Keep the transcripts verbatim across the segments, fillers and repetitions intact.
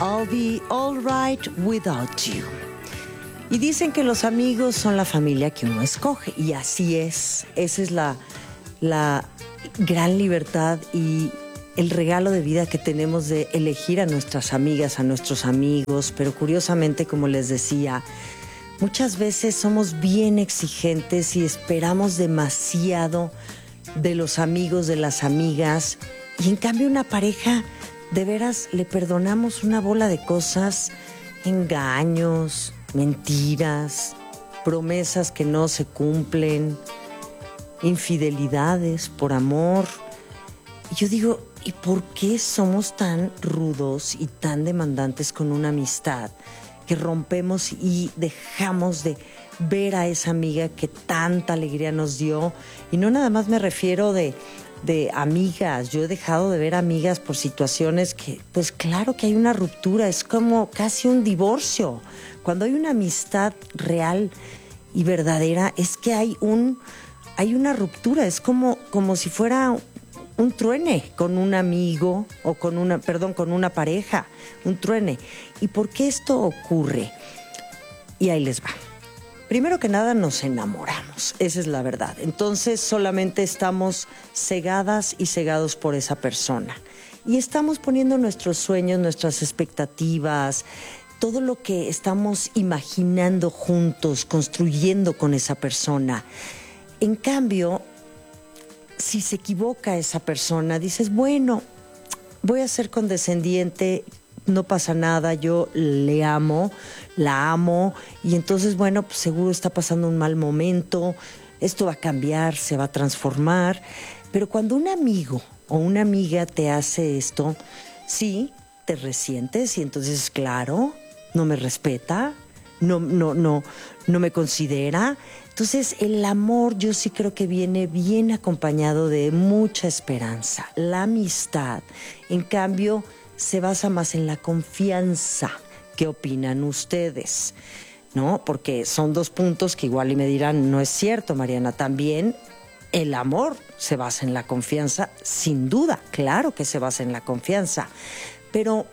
I'll be all right without you. Y dicen que los amigos son la familia que uno escoge, y así es. Esa es la, la gran libertad y el regalo de vida que tenemos de elegir a nuestras amigas, a nuestros amigos. Pero curiosamente, como les decía, muchas veces somos bien exigentes y esperamos demasiado de los amigos, de las amigas, y en cambio una pareja, de veras, le perdonamos una bola de cosas, engaños, mentiras, promesas que no se cumplen, infidelidades por amor. Y yo digo, ¿y por qué somos tan rudos y tan demandantes con una amistad que rompemos y dejamos de ver a esa amiga que tanta alegría nos dio? Y no nada más me refiero de, de amigas. Yo he dejado de ver amigas por situaciones que, pues claro que hay una ruptura, es como casi un divorcio. Cuando hay una amistad real y verdadera, es que hay un hay una ruptura, es como, como si fuera un truene con un amigo o con una, perdón, con una pareja, un truene. ¿Y por qué esto ocurre? Y ahí les va. Primero que nada, nos enamoramos, esa es la verdad. Entonces solamente estamos cegadas y cegados por esa persona. Y estamos poniendo nuestros sueños, nuestras expectativas, todo lo que estamos imaginando juntos, construyendo con esa persona. En cambio, si se equivoca esa persona, dices, bueno, voy a ser condescendiente, no pasa nada, yo le amo, la amo, y entonces, bueno, pues seguro está pasando un mal momento, esto va a cambiar, se va a transformar. Pero cuando un amigo o una amiga te hace esto, sí, te resientes y entonces, claro, no me respeta, no, no, no, no me considera. Entonces, el amor yo sí creo que viene bien acompañado de mucha esperanza. La amistad, en cambio, se basa más en la confianza. ¿Qué opinan ustedes? ¿No? Porque son dos puntos que igual y me dirán, no es cierto, Mariana. También el amor se basa en la confianza, sin duda, claro que se basa en la confianza. Pero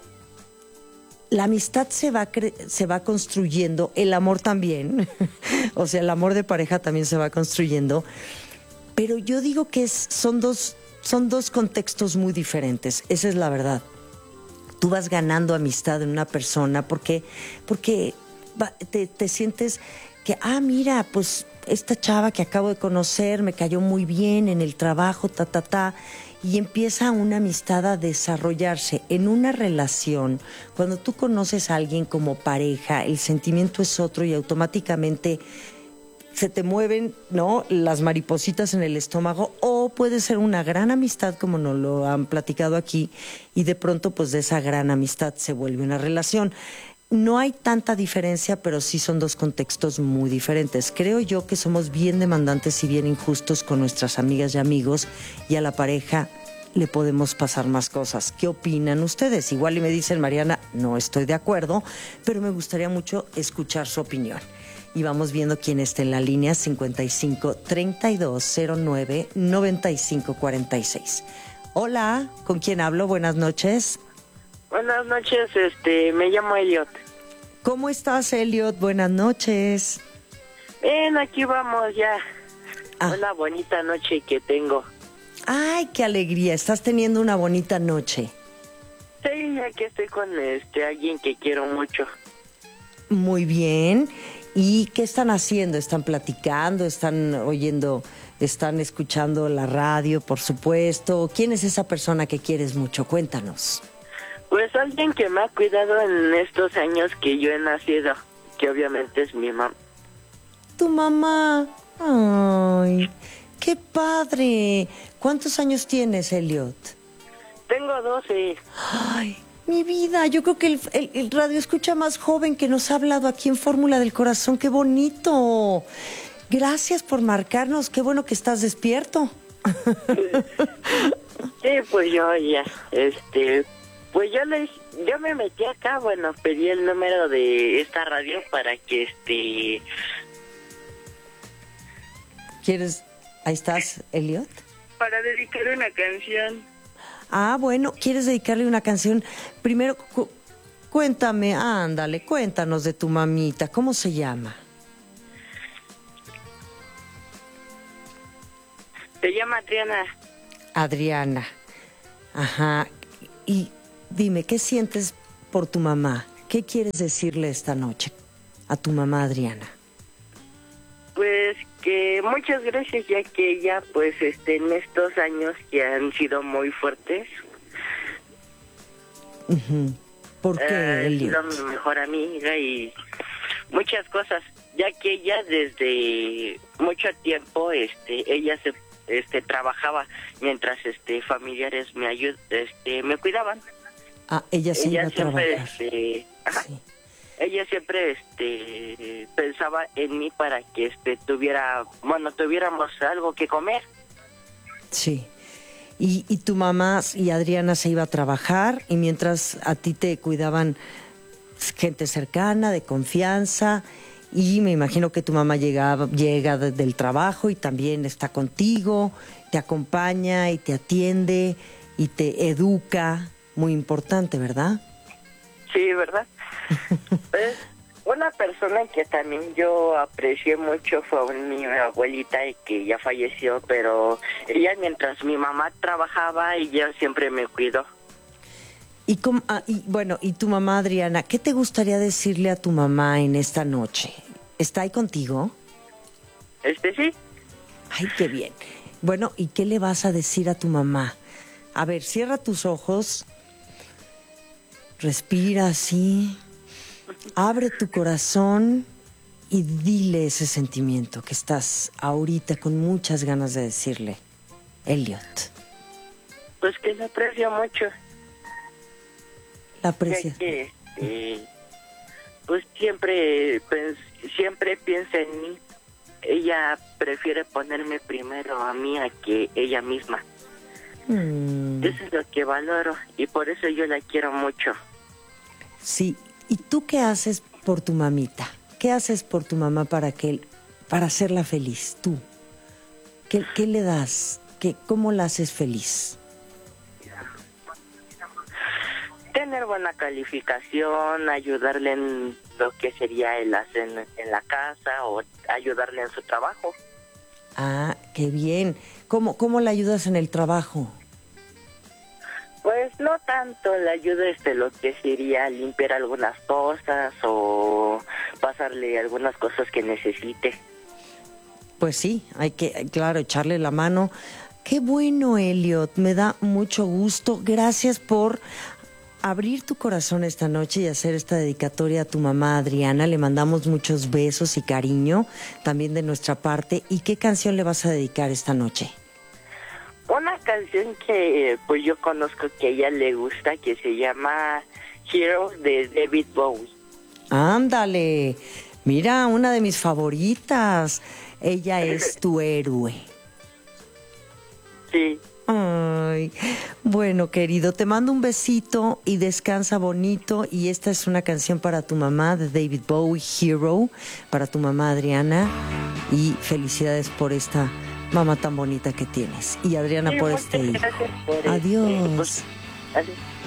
la amistad se va, cre- se va construyendo, el amor también, o sea, el amor de pareja también se va construyendo, pero yo digo que es, son, dos, son dos contextos muy diferentes, esa es la verdad. Tú vas ganando amistad en una persona porque, porque va, te, te sientes que, ah, mira, pues esta chava que acabo de conocer me cayó muy bien en el trabajo, ta, ta, ta, y empieza una amistad a desarrollarse en una relación. Cuando tú conoces a alguien como pareja, el sentimiento es otro y automáticamente se te mueven, ¿no?, las maripositas en el estómago, o puede ser una gran amistad como nos lo han platicado aquí y de pronto pues de esa gran amistad se vuelve una relación. No hay tanta diferencia, pero sí son dos contextos muy diferentes. Creo yo que somos bien demandantes y bien injustos con nuestras amigas y amigos, y a la pareja le podemos pasar más cosas. ¿Qué opinan ustedes? Igual y me dicen, Mariana, no estoy de acuerdo, pero me gustaría mucho escuchar su opinión. Y vamos viendo quién está en la línea cincuenta y cinco, treinta y dos, cero nueve, noventa y cinco, cuarenta y seis. Hola, ¿con quién hablo? Buenas noches. Buenas noches, este, me llamo Elliot. ¿Cómo estás, Elliot? Buenas noches. Ven, aquí vamos ya. Ah. Una bonita noche que tengo. Ay, qué alegría, estás teniendo una bonita noche. Sí, ya que estoy con este alguien que quiero mucho. Muy bien. ¿Y qué están haciendo? ¿Están platicando? ¿Están oyendo? ¿Están escuchando la radio, por supuesto? ¿Quién es esa persona que quieres mucho? Cuéntanos. Pues alguien que me ha cuidado en estos años que yo he nacido, que obviamente es mi mamá. ¿Tu mamá? Ay, qué padre. ¿Cuántos años tienes, Elliot? Tengo doce. Ay, mi vida, yo creo que el, el, el radio escucha más joven que nos ha hablado aquí en Fórmula del Corazón. ¡Qué bonito! Gracias por marcarnos. Qué bueno que estás despierto. Sí, pues yo ya, este, pues yo les, yo me metí acá, bueno, pedí el número de esta radio para que este... ¿Quieres? Ahí estás, Elliot. Para dedicarle una canción. Ah, bueno, ¿quieres dedicarle una canción? Primero, Cuéntame, ándale, cuéntanos de tu mamita. ¿Cómo se llama? Se llama Adriana. Adriana. Ajá. Y dime, ¿qué sientes por tu mamá? ¿Qué quieres decirle esta noche a tu mamá Adriana? Pues que muchas gracias, ya que ella, pues, este, en estos años que han sido muy fuertes. Uh-huh. ¿Por qué, Ha Elliot? sido mi mejor amiga y muchas cosas, ya que ella desde mucho tiempo, este, ella se, este, trabajaba mientras, este, familiares me ayud, este, me cuidaban. Ah, ella se ella iba a siempre, trabajar. este, ajá, Sí. ella siempre, este, pensaba en mí para que, este, tuviera, bueno, tuviéramos algo que comer. Sí. Y, y tu mamá y Adriana se iba a trabajar y mientras a ti te cuidaban gente cercana, de confianza, y me imagino que tu mamá llegaba, llega de- del trabajo y también está contigo, te acompaña y te atiende y te educa, muy importante, ¿verdad? Sí, ¿verdad? Pues, una persona que también yo aprecié mucho fue mi abuelita, y que ya falleció, pero ella mientras mi mamá trabajaba, ella siempre me cuidó. Y, com- ah, y bueno, y tu mamá Adriana, ¿qué te gustaría decirle a tu mamá en esta noche? ¿Está ahí contigo? Este sí, Ay, qué bien. Bueno, ¿y qué le vas a decir a tu mamá? A ver, cierra tus ojos, respira así, abre tu corazón y dile ese sentimiento que estás ahorita con muchas ganas de decirle. Elliot, pues que la aprecio mucho, la ya aprecias. que este, pues siempre, pues, siempre piensa en mí. Ella prefiere ponerme primero a mí a que ella misma. Mm, Eso es lo que valoro y por eso yo la quiero mucho. sí, ¿y tú qué haces por tu mamita? ¿Qué haces por tu mamá para que, para hacerla feliz? Tú, ¿qué, qué le das? ¿Qué, ¿Cómo la haces feliz? Tener buena calificación, ayudarle en lo que sería el hacer en, en la casa o ayudarle en su trabajo. Ah, qué bien. ¿Cómo, cómo la ayudas en el trabajo? Pues no tanto le ayuda este lo que sería limpiar algunas cosas o pasarle algunas cosas que necesite. Pues sí, hay que, claro, echarle la mano. Qué bueno, Elliot, me da mucho gusto. Gracias por abrir tu corazón esta noche y hacer esta dedicatoria a tu mamá Adriana. Le mandamos muchos besos y cariño también de nuestra parte. ¿Y qué canción le vas a dedicar esta noche? Una canción que pues yo conozco que a ella le gusta, que se llama Hero de David Bowie. Ándale, mira, una de mis favoritas. Ella es tu héroe. Sí, Ay, bueno, querido, te mando un besito y descansa bonito. Y esta es una canción para tu mamá de David Bowie, Hero, para tu mamá Adriana. Y felicidades por esta mamá tan bonita que tienes. Y Adriana sí, por muchas este hijo. gracias por, este, Adiós. pues, adiós.